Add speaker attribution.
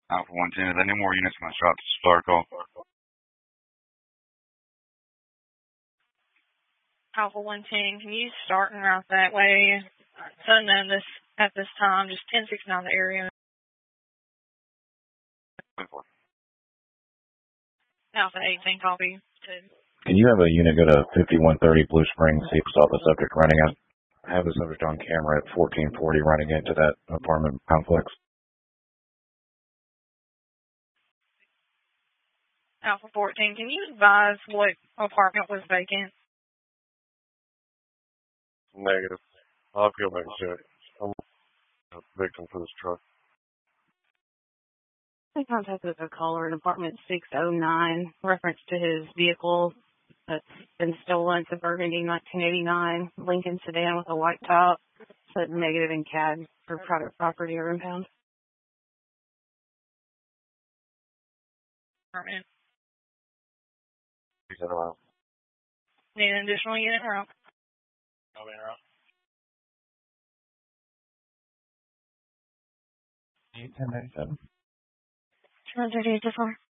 Speaker 1: Alpha 110, is there any more units going to start to start call?
Speaker 2: Alpha 110, can you start and route that way? It's unknown at this time, just 1069 the area.
Speaker 1: 24.
Speaker 2: Alpha 18, copy.
Speaker 3: Can you have a unit go to 5130 Blue Springs, see if we saw the subject running it? I have the subject on camera at 1440 running into that apartment complex.
Speaker 2: Alpha 14, can you advise what apartment was vacant?
Speaker 4: Negative. I'll go back and check. I'm a victim for this truck.
Speaker 2: I contacted a caller in apartment 609, reference to his vehicle that's been stolen. It's a Burgundy 1989 Lincoln sedan with a white top. Put negative in CAD for private property or impound. Apartment.
Speaker 4: He's in a route.
Speaker 2: Need an additional unit route.
Speaker 4: I'll be in a route.
Speaker 3: 1097.
Speaker 2: 238 to 4.